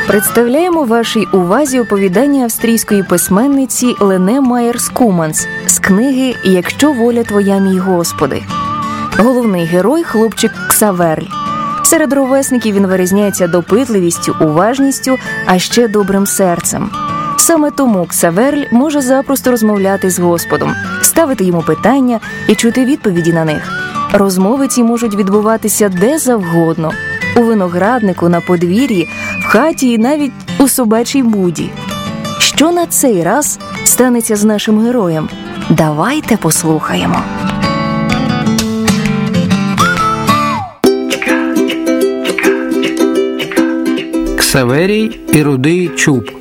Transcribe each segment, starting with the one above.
Представляємо вашій увазі оповідання австрійської письменниці Лене Майєрс-Куманс з книги «Якщо воля твоя, мій Господи». Головний герой – хлопчик Ксаверль. Серед ровесників він вирізняється допитливістю, уважністю, а ще добрим серцем. Саме тому Ксаверль може запросто розмовляти з Господом, ставити йому питання і чути відповіді на них. Розмови ці можуть відбуватися де завгодно – у винограднику, на подвір'ї, в хаті і навіть у собачій буді. Що на цей раз станеться з нашим героєм? Давайте послухаємо. Ксаверій і рудий чуб.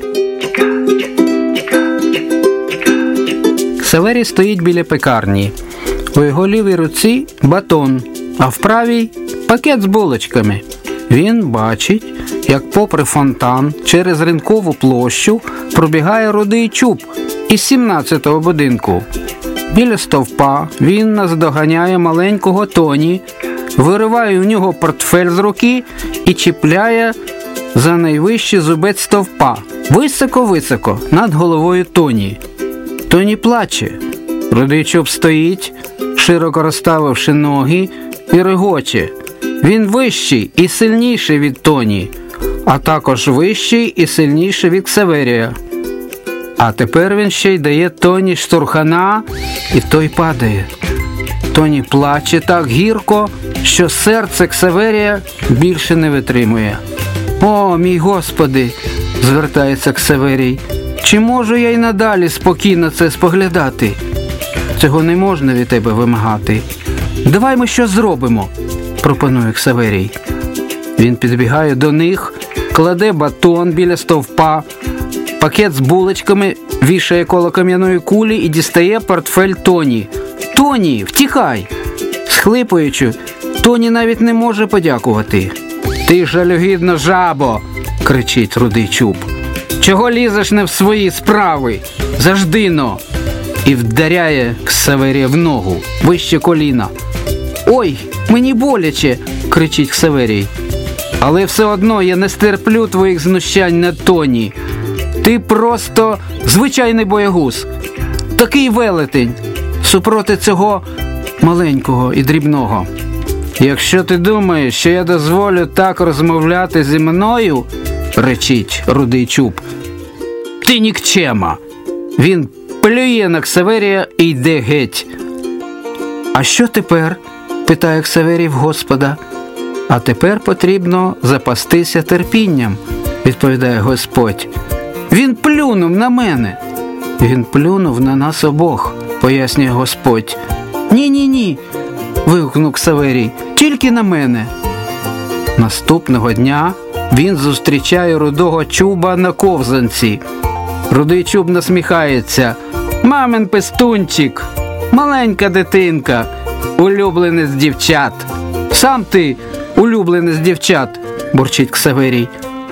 Ксаверій стоїть біля пекарні. У його лівій руці батон, а в правій – пакет з булочками. Він бачить, як попри фонтан через ринкову площу пробігає рудий чуб із 17-го будинку. Біля стовпа він наздоганяє маленького Тоні, вириває у нього портфель з руки і чіпляє за найвищий зубець стовпа, високо-високо, над головою Тоні. Тоні плаче. Рудий чуб стоїть, широко розставивши ноги, і регоче. Він вищий і сильніший від Тоні, а також вищий і сильніший від Ксаверія. А тепер він ще й дає Тоні штурхана, і той падає. Тоні плаче так гірко, що серце Ксаверія більше не витримує. «О, мій Господи!» – звертається Ксаверій. «Чи можу я й надалі спокійно це споглядати? Цього не можна від тебе вимагати. Давай ми щось зробимо», – пропонує Ксаверій. Він підбігає до них, кладе батон біля стовпа, пакет з булочками вішає коло кам'яної кулі і дістає портфель Тоні. «Тоні, втікай!» Схлипуючи, Тоні навіть не може подякувати. «Ти жалюгідна жабо!» – кричить рудий чуб. «Чого лізеш не в свої справи? Заждино!» І вдаряє Ксаверія в ногу, вище коліна. «Ой, мені боляче!» – кричить Ксаверій. «Але все одно я не стерплю твоїх знущань над Тоні. Ти просто звичайний боягуз, такий велетень, супроти цього маленького і дрібного. Якщо ти думаєш, що я дозволю так розмовляти зі мною, – речить рудий чуб, – ти нікчема!» Він плює на Ксаверія і йде геть. «А що тепер?» – питає Ксаверій в Господа. «А тепер потрібно запастися терпінням», – відповідає Господь. «Він плюнув на мене». «Він плюнув на нас обох», – пояснює Господь. «Ні-ні-ні», – вигукнув Ксаверій, – «тільки на мене». Наступного дня він зустрічає рудого чуба на ковзанці. Рудий чуб насміхається. «Мамин пестунчик, маленька дитинка, улюбленець дівчат». «Сам ти улюбленець дівчат», – бурчить Ксаверій.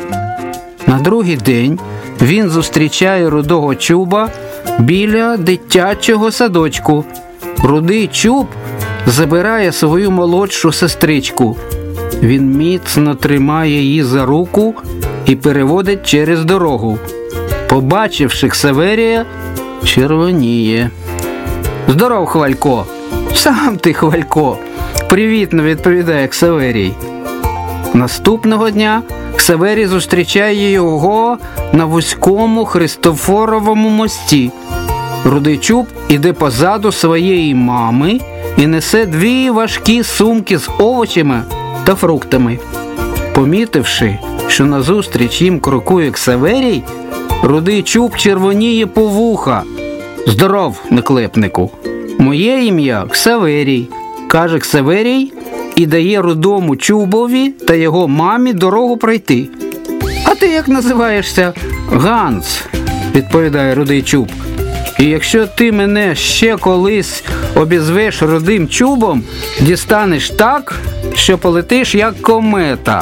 На другий день він зустрічає рудого чуба біля дитячого садочку. Рудий чуб забирає свою молодшу сестричку. Він міцно тримає її за руку і переводить через дорогу. Побачивши Ксаверія, червоніє. «Здоров, Хвалько!» «Сам ти, Хвалько!» – привітно відповідає Ксаверій. Наступного дня Ксаверій зустрічає його на вузькому Христофоровому мості. Рудий чуб іде позаду своєї мами і несе 2 важкі сумки з овочами та фруктами. Помітивши, що назустріч їм крокує Ксаверій, рудий чуб червоніє по вуха. «Здоров, наклепнику! Моє ім'я Ксаверій», – каже Ксаверій і дає рудому чубові та його мамі дорогу пройти. «А ти як називаєшся?» «Ганс», – відповідає рудий чуб. «І якщо ти мене ще колись обізвеш рудим чубом, дістанеш так, що полетиш як комета».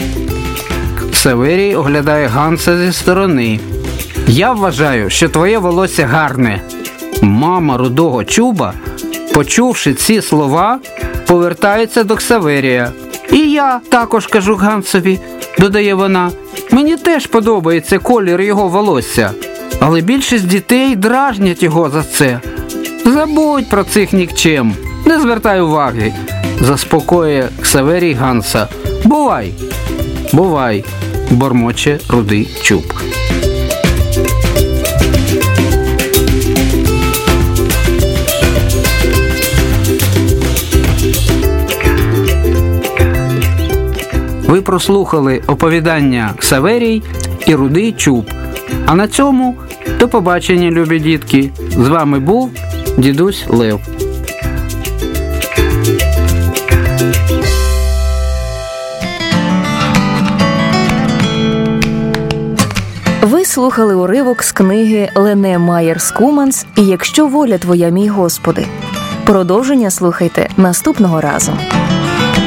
Ксаверій оглядає Ганса зі сторони. «Я вважаю, що твоє волосся гарне». Мама рудого чуба, почувши ці слова, повертається до Ксаверія. «І я також кажу Гансові», – додає вона, Мені теж подобається колір його волосся, але більшість дітей дражнять його за це. Забудь про цих нікчем, не звертай уваги, заспокоює Ксаверій Ганса. Бувай, бувай, бормоче Рудий Чуб. Ви прослухали оповідання Ксаверій і Рудий Чуб. А на цьому до побачення, любі дітки. З вами був дідусь Лев. Ви слухали уривок з книги Лене Майер Скуманс «І якщо воля твоя, мій Господи». Продовження слухайте наступного разу.